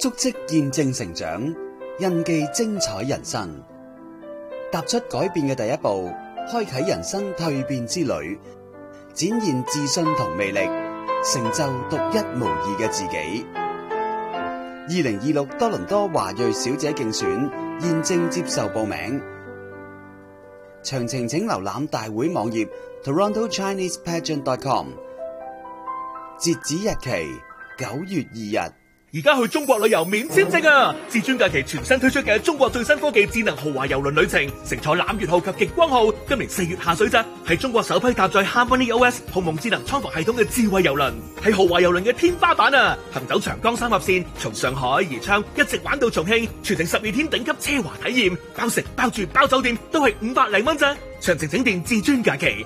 足跡見證成長，印記精彩人生。踏出改變嘅第一步，開啟人生蛻變之旅，展現自信同魅力，成就獨一無二嘅自己。2026多倫多華裔小姐競選現正接受報名，詳情請瀏覽大會網頁 TorontoChinesePageant.com。截止日期9月2日。 而家去中國旅遊免簽證啊！至尊假期全新推出嘅中國最新科技智能豪華郵輪旅程，乘坐攬月號及極光號，今年4月下水咋，係中國首批搭載 HarmonyOS 鴻蒙智能艙房系統嘅智慧郵輪，係豪華郵輪嘅天花板啊！行走長江三峽線，從上海宜昌一直玩到重慶，全程12天頂級奢華體驗，包食包住包酒店都係500零蚊咋。詳情請電至尊假期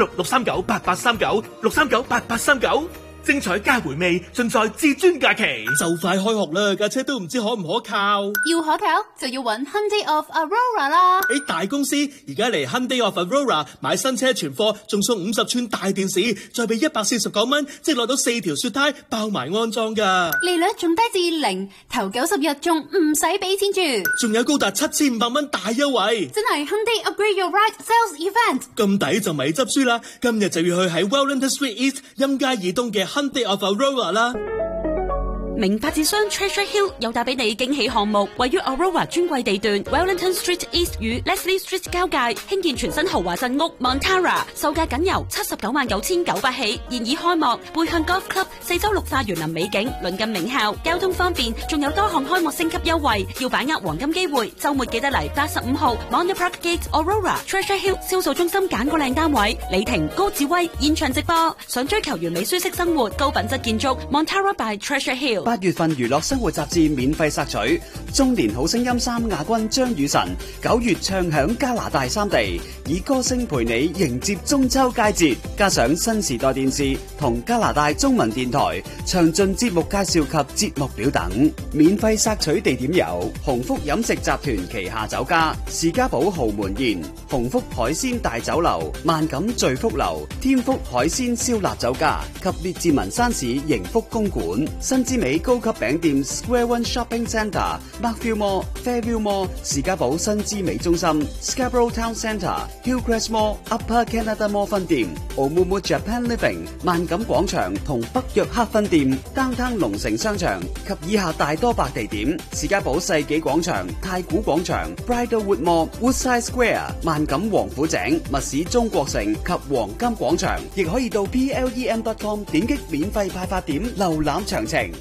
416-639-8839 精彩加回味，盡在至尊假期。就快開學啦，架車都唔知可唔可靠。 要可靠就要揾 Hyundai of Aurora 啦。 喺大公司而家嚟 Hyundai of Aurora 買新車存貨，仲送50寸大電視，再俾149蚊，即攞到4條雪胎，包埋安裝噶。 利率仲低至0，頭90日仲唔使俾錢住， 仲有高達7500蚊大優惠。 真係 Hyundai Upgrade Your Ride Sales Event， 咁抵就咪執輸啦！今日就要去喺 Wellington Street East 欽街以東嘅Hyundai of Aurora 啦。 名發展商 Treasure Hill 有帶俾你驚喜項目，位於 Aurora 專櫃地段 Wellington Street East 與 Leslie Street 交界，興建全新豪華鎮屋 Montara， 售價僅由799900起，現已開幕。背向 Golf Club， 四周綠化園林美景，鄰近名校，交通方便，仲有多項開幕升級優惠，要把握黃金機會。週末記得嚟85號 Monday Park Gate Aurora Treasure Hill 銷售中心揀個靚單位。李婷、高志威現場直播。想追求完美舒適生活、高品質建築 Montara by Treasure Hill。 8月份娛樂生活雜誌免費索取，中年好聲音3亞軍張雨晨9月唱響加拿大3地，以歌聲陪你迎接中秋佳節，加上新時代電視同加拿大中文電台詳盡節目介紹及節目表等。免費索取地點有鴻福飲食集團旗下酒家、士嘉堡豪門宴、鴻福海鮮大酒樓、萬錦聚福樓、天福海鮮燒臘酒家及列治文山市盈福公館、新之美高級餅店 Square One Shopping Centre、Markville Mall、Fairview Mall、士嘉堡新之美中心、Scarborough Town Centre、Hillcrest Mall、Upper Canada Mall 分店、Omumu Japan Living、萬錦廣場同北約克分店、Downtown 龍城商場及以下大多白地點：士嘉堡世紀廣場、太古廣場、Bridlewood Mall、Woodside Square、萬錦王府井、密市中國城及黃金廣場，亦可以到 plem.com 點擊免費派發點瀏覽詳情。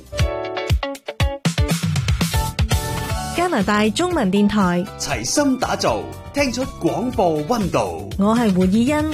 加拿大中文電台齊心打造，聽出廣播溫度。 我係胡以欣。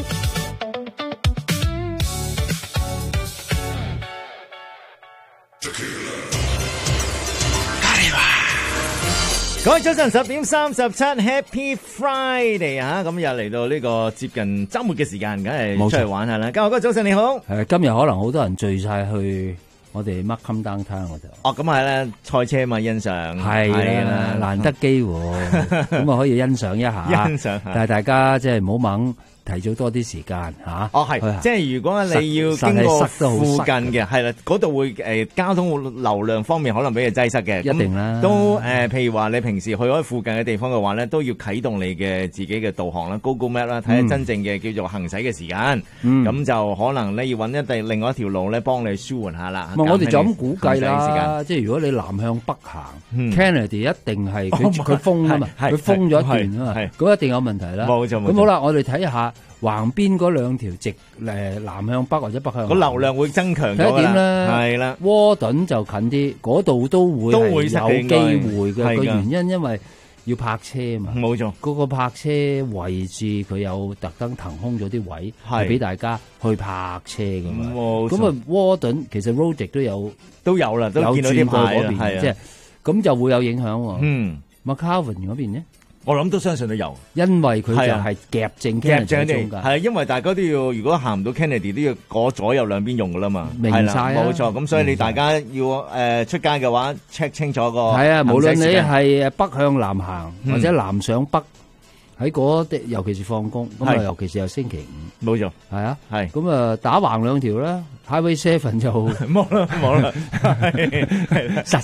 各位早晨，10點37 Happy Friday 啊！咁又嚟到呢個接近週末嘅時間，梗係出嚟玩下啦。嘉豪哥早晨你好。 今日可能好多人聚晒去我哋 Markham Downtown 嗰度。 哦，咁係咧，賽車嘛欣賞。 係啦，難得機會，咁啊可以欣賞一下。 欣賞下。 但係大家即係唔好掹。提早多啲時間嚇。 哦，係，即係如果你要經過附近嘅，係啦，嗰度會交通流量方面可能比較擠塞嘅。 一定啦。 都譬如話你平時去開附近嘅地方嘅話咧，都要啟動你嘅自己嘅導航啦 ，Google Map 啦，睇下真正嘅叫做行駛嘅時間。咁就可能咧要揾另外一條路咧幫你舒緩下啦。 我哋就咁估計啦，即係如果你南向北行 ，Kennedy 一定係佢封啊嘛，佢封咗一段啊嘛，咁一定有問題啦。 冇錯。 咁好啦，我哋睇下。橫邊嗰兩條直南向北或者北向南， 個流量會增強咗啦。睇點咧？係啦， 窩頓就近啲，嗰度都會有機會嘅。個原因因為要泊車嘛。冇錯，嗰個泊車位置佢有特登騰空咗啲位，係俾大家去泊車㗎嘛。咁啊，窩頓其實 Rodrick 都有啦，都見到啲牌啦，係啊，即係咁就會有影響喎。McCarvan 嗰邊呢？ 我諗都相信都有， 因為佢就係夾正 Kennedy 中間， 係因為大家都要，如果行唔到 Kennedy 都要過左右兩邊用噶啦嘛， 明晒冇錯。咁所以你大家要出街嘅話 check 清楚個係啊，無論你係北向南行或者南上北，喺嗰啲尤其是放工，咁啊尤其是有星期五， 冇錯， 係啊，係咁啊打橫兩條啦 ，Highway 7就冇啦，實